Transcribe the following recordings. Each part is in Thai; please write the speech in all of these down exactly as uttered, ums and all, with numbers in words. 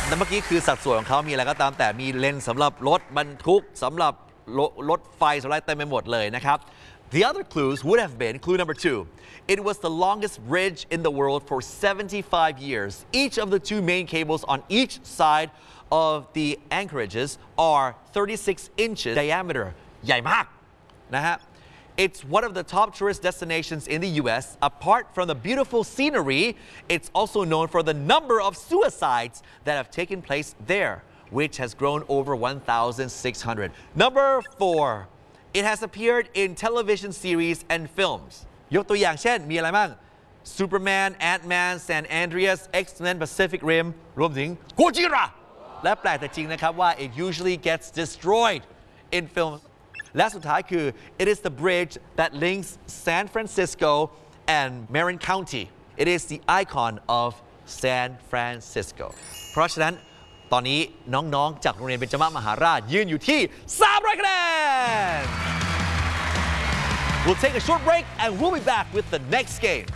นั่นเมื่อกี้คือสัดส่วนของเขามีอะไรก็ตามแต่มีเลนสำหรับรถบรรทุกสำหรับรถไฟสำหรับเต็มไปหมดเลยนะครับ The other clues would have been clue number two. It was the longest bridge in the world for seventy-five years. Each of the two main cables on each side of the anchorages are thirty-six inches diameter. ใหญ่มากนะฮะ It's one of the top tourist destinations in the U S. Apart from the beautiful scenery, it's also known for the number of suicides that have taken place there, which has grown over one thousand six hundred. Number four, it has appeared in television series and films. ยกตัวอย่างเช่นมีอะไรบ้าง Superman, Ant-Man, San Andreas, X-Men, Pacific Rim รวมถึง Gojira และแปลกแต่จริงนะครับว่า it usually gets destroyed in films. และสุดท้ายคือ it is the bridge that links San Francisco and Marin County. It is the icon of San Francisco. เพราะฉะนั้นตอนนี้น้องๆจากโรงเรียนเบญจมมหาราชยืนอยู่ที่สามร้อยคะแนน We'll take a short break and we'll be back with the next game.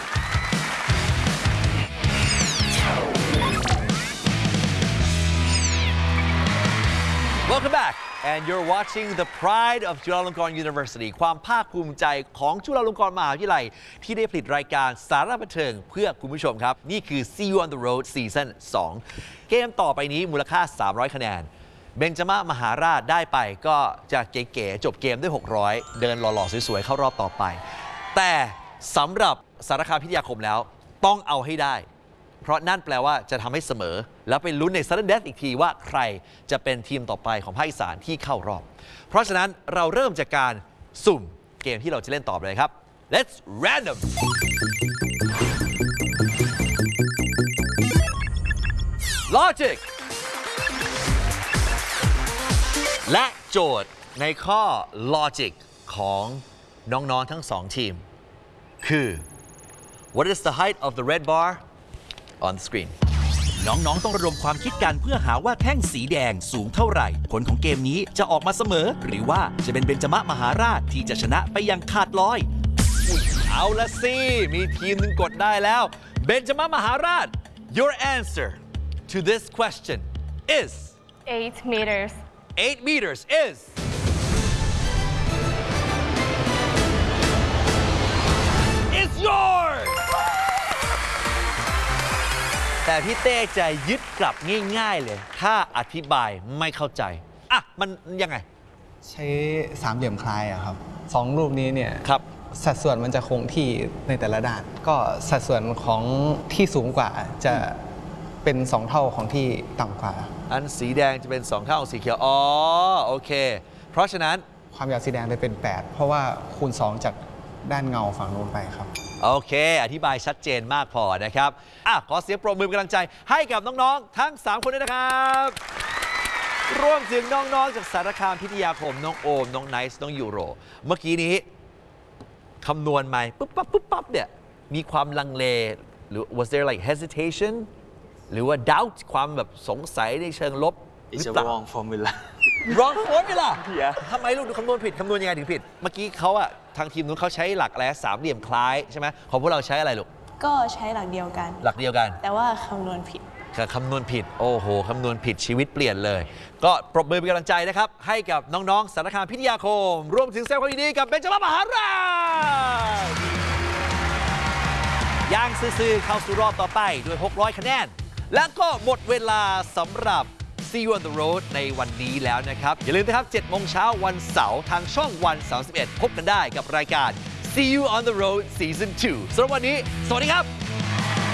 Welcome back. And you're watching the pride of Chulalongkorn University ความภาคภูมิใจของจุฬาลงกรณ์มหาวิทยาลัยที่ได้ผลิตรายการสาระบันเทิงเพื่อคุณผู้ชมครับนี่คือ See You on the Road Season สองเกมต่อไปนี้มูลค่าสามร้อยคะแนนเบญจมมหาราชได้ไปก็จะเก๋ๆจบเกมด้วยหกร้อยเดินหล่อๆสวยๆเข้ารอบต่อไปแต่สำหรับสารคามพิทยาคมแล้วต้องเอาให้ได้เพราะนั่นแปลว่าจะทำให้เสมอแล้วไปลุ้นใน Sudden Death อีกทีว่าใครจะเป็นทีมต่อไปของภาคอีสานที่เข้ารอบเพราะฉะนั้นเราเริ่มจากการสุ่มเกมที่เราจะเล่นต่อไปเลยครับ Let's random Logic และโจทย์ในข้อ Logic ของน้องๆทั้งสองทีมคือ What is the height of the red bar on the screen น้องๆต้องระดมความคิดกันเพื่อหาว่าแท่งสีแดงสูงเท่าไหร่ผลของเกมนี้จะออกมาเสมอหรือว่าจะเป็นเบญจมมหาราชที่จะชนะไปอย่างขาดลอยเอาละสิมีทีมหนึ่งกดได้แล้วเบญจมมหาราช Your answer to this question is eight meters eight meters is is yoursแต่พี่เต้จะยึดกลับง่ายๆเลยถ้าอธิบายไม่เข้าใจอ่ะมันยังไงใช้สามเหลี่ยมคลายอะครับสองรูปนี้เนี่ยครับสัดส่วนมันจะคงที่ในแต่ละด้านก็สัดส่วนของที่สูงกว่าจะเป็นสองเท่าของที่ต่ำกว่าอันสีแดงจะเป็นสองเท่าของสีเขียวอ๋อโอเคเพราะฉะนั้นความยาวสีแดงเลยเป็นแปดเพราะว่าคูณสองจากด้านเงาฝั่งโน้นไปครับโอเคอธิบายชัดเจนมากพอนะครับอ่ะขอเสียงปรบมือเป็นกำลังใจให้กับน้องๆทั้งสามคนด้วยนะครับรวมถึงน้องๆจากสารคามพิทยาคมน้องโอมน้องไนซ์น้องยูโรเมื่อกี้นี้คำนวณไหมปุ๊บปั๊บปุ๊บปั๊บเนี่ยมีความลังเลหรือ was there like hesitation หรือว่า doubt ความแบบสงสัยในเชิงลบหรือเปล่า wrong formula wrong formula ทำไมลูกดูคำนวณผิดคำนวณยังไงถึงผิดเมื่อกี้เขาอะทางทีมนู้นเขาใช้หลักอะไรสามเหลี่ยมคล้ายใช่ไหมของพวกเราใช้อะไรลูกก็ใช้หลักเดียวกันหลักเดียวกันแต่ว่าคำนวณผิดคำนวณผิดโอ้โหคำนวณผิดชีวิตเปลี่ยนเลยก็ปรบมือเป็นกำลังใจนะครับให้กับน้องๆสารคามพิทยาคมรวมถึงแสดงความยินดีกับเบญจมมหาราชย่างซื่อๆเข้าสู่รอบต่อไปด้วยหกร้อยคะแนนและก็หมดเวลาสำหรับ See You on the Road ในวันนี้แล้วนะครับอย่าลืมนะครับเจ็ดโมงเช้าวันเสาร์ทางช่องวันสามสิบเอ็ดพบกันได้กับรายการ See You on the Road Season สองสำหรับวันนี้สวัสดีครับ